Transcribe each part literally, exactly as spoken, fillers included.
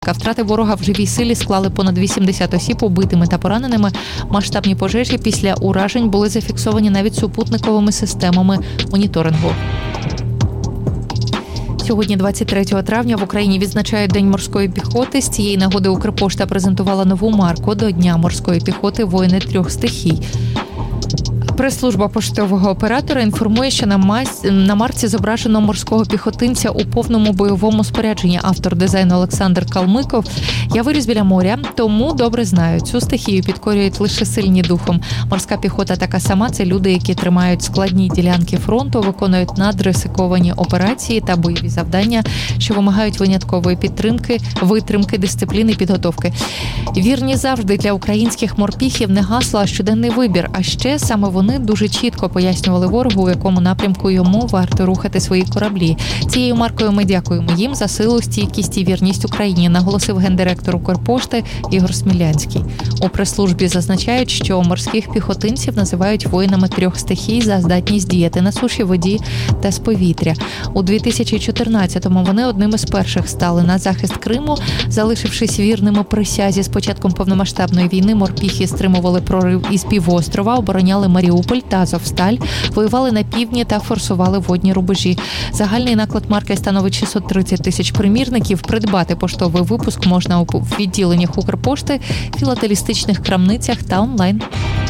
Втрати ворога в живій силі склали понад вісімдесят осіб убитими та пораненими. Масштабні пожежі після уражень були зафіксовані навіть супутниковими системами моніторингу. Сьогодні, двадцять третього травня, в Україні відзначають День морської піхоти. З цієї нагоди Укрпошта презентувала нову марку до Дня морської піхоти «Воїни трьох стихій». Прес-служба поштового оператора інформує, що на, мас... на марці зображено морського піхотинця у повному бойовому спорядженні. Автор дизайну Олександр Калмиков. Я виріс біля моря, тому добре знаю. Цю стихію підкорюють лише сильні духом. Морська піхота така сама – це люди, які тримають складні ділянки фронту, виконують надризиковані операції та бойові завдання, що вимагають виняткової підтримки, витримки, дисципліни, підготовки. Вірні завжди для українських морпіхів не гасло, а щоденний вибір. А ще саме вони дуже чітко пояснювали ворогу, у якому напрямку йому варто рухати свої кораблі. Цією маркою ми дякуємо їм за силу, стійкість і вірність Україні, наголосив гендиректор Укрпошти Ігор Смілянський. У прес-службі зазначають, що морських піхотинців називають воїнами трьох стихій за здатність діяти на суші, воді та з повітря. У дві тисячі чотирнадцятому вони одними з перших стали на захист Криму, залишившись вірними присязі. З початком повномасштабної війни морпіхи стримували прорив із півострова, обороняли Маріуполь та Азовсталь, воювали на півдні та форсували водні рубежі. Загальний наклад марки становить шістсот тридцять тисяч примірників. Придбати поштовий випуск можна у відділеннях Укрпошти, філателістичних крамницях та онлайн.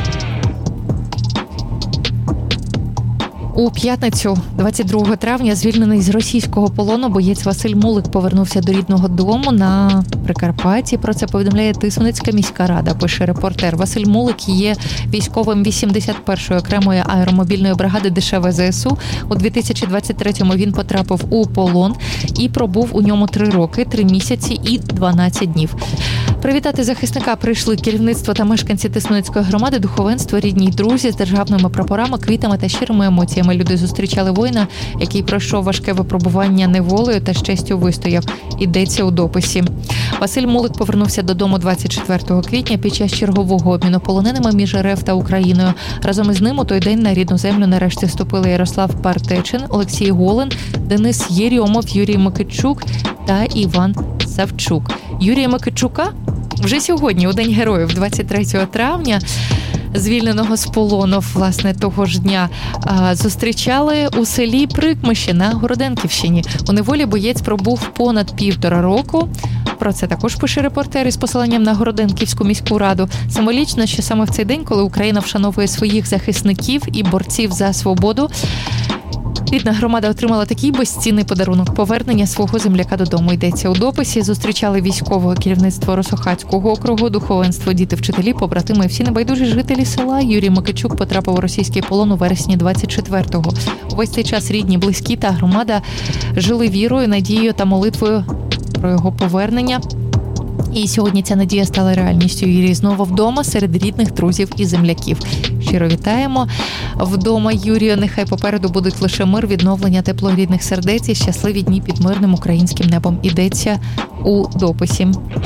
У п'ятницю, двадцять другого травня, звільнений з російського полону боєць Василь Мулик повернувся до рідного дому на Прикарпатті. Про це повідомляє Тисменецька міська рада, пише репортер. Василь Мулик є військовим вісімдесят першої окремої аеромобільної бригади ДШ ВЗСУ. У дві тисячі двадцять третьому він потрапив у полон і пробув у ньому три роки, три місяці і дванадцять днів. Привітати захисника прийшли керівництво та мешканці Тисменецької громади, духовенство, рідні й друзі з державними прапорами, квітами та щирими емоціями. Люди зустрічали воїна, який пройшов важке випробування неволею та з честю вистояв. Йдеться у дописі. Василь Мулик повернувся додому двадцять четвертого квітня під час чергового обміну полоненими між РФ та Україною. Разом із ним у той день на рідну землю нарешті вступили Ярослав Партечин, Олексій Голин, Денис Єрьомов, Юрій Микитчук та Іван Савчук. Юрія Микитчука вже сьогодні, у День Героїв, двадцять третього травня, звільненого з полону, власне, того ж дня, зустрічали у селі Прикмище на Городенківщині. У неволі боєць пробув понад півтора року. Про це також пише репортер із посиланням на Городенківську міську раду. Символічно, що саме в цей день, коли Україна вшановує своїх захисників і борців за свободу, рідна громада отримала такий безцінний подарунок – повернення свого земляка додому. Йдеться у дописі. Зустрічали військового керівництва Росохацького округу, духовенство, діти, вчителі, побратими і всі небайдужі жителі села. Юрій Микитчук потрапив у російський полон у вересні двадцять четвертого. Увесь цей час рідні, близькі та громада жили вірою, надією та молитвою про його повернення. І сьогодні ця надія стала реальністю. Юрій знову вдома серед рідних, друзів і земляків. Щиро вітаємо вдома Юрію. Нехай попереду будуть лише мир, відновлення, тепло рідних сердець і щасливі дні під мирним українським небом. Ідеться у дописі.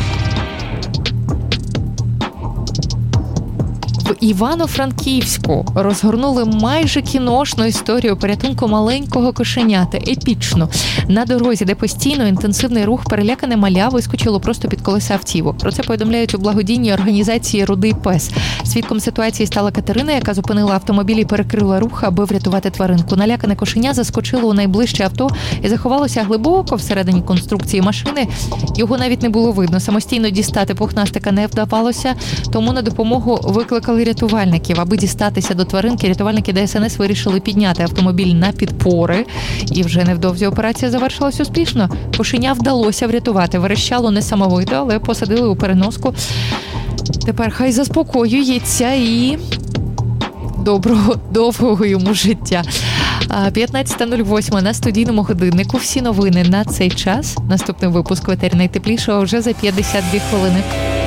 В Івано-Франківську розгорнули майже кіношну історію порятунку маленького кошенята. Епічно. На дорозі, де постійно інтенсивний рух, перелякане маля вискочило просто під колеса автівок. Про це повідомляють у благодійній організації «Рудий пес». Свідком ситуації стала Катерина, яка зупинила автомобіль і перекрила рух, аби врятувати тваринку. Налякане кошеня заскочило у найближче авто і заховалося глибоко всередині конструкції машини. Його навіть не було видно. Самостійно дістати пухнастика не вдавалося, тому на допомогу викликали рятувальників. Аби дістатися до тваринки, рятувальники ДСНС вирішили підняти автомобіль на підпори. І вже невдовзі операція завершилась успішно. Кошеня вдалося врятувати. Верещало несамовито, але посадили у переноску. Тепер хай заспокоюється і доброго, довгого йому життя. п'ятнадцята нуль вісім на студійному годиннику. Всі новини на цей час. Наступний випуск «Ветері найтеплішого» вже за п'ятдесят дві хвилини.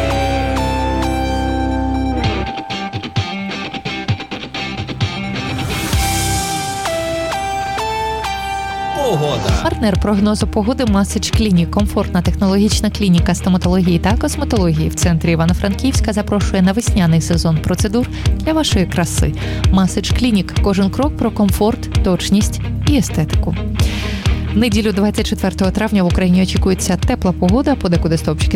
Погода. Партнер прогнозу погоди Масич Клінік. Комфортна технологічна клініка стоматології та косметології в центрі Івано-Франківська запрошує на весняний сезон процедур для вашої краси. Масич Клінік. Кожен крок про комфорт, точність і естетику. Неділю двадцять четвертого травня в Україні очікується тепла погода, подекуди стовпчики